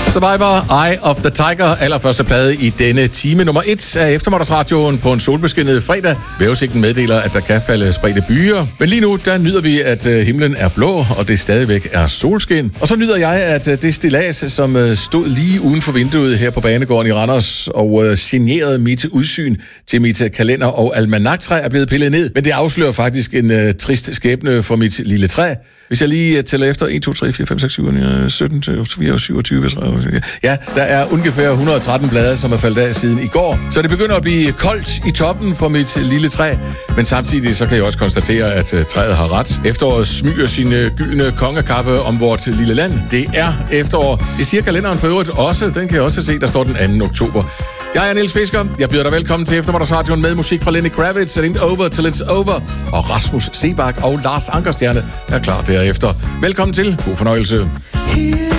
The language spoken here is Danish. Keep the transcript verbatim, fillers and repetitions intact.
Survivor, Eye of the Tiger, allerførste plade i denne time nummer et af eftermiddagsradioen på en solbeskinnet fredag. Vejrudsigten meddeler, at der kan falde spredte byer. Men lige nu, der nyder vi, at himlen er blå, og det stadigvæk er solskin. Og så nyder jeg, at det stillads, som stod lige uden for vinduet her på banegården i Randers og signerede mit udsyn til mit kalender- og almanaktræ, er blevet pillet ned. Men det afslører faktisk en uh, trist skæbne for mit lille træ. Hvis jeg lige tæller efter en, to, tre, fire, fem, seks, syv, sytten, syvogtyve, ja, der er ungefær et hundrede og tretten blade, som er faldet af siden i går. Så det begynder at blive koldt i toppen for mit lille træ. Men samtidig så kan jeg også konstatere, at træet har ret. Efteråret smyger sine gyldne kongekappe om vort lille land. Det er efterår. Det siger kalenderen for øvrigt også. Den kan jeg også se, der står den anden oktober. Jeg er Niels Fisker. Jeg byder dig velkommen til eftermiddagsradioen med musik fra Lenny Kravitz, It Ain't Over Till It's Over, og Rasmus Seebach og Lars Ankerstjerne er klar derefter. Velkommen til. God fornøjelse.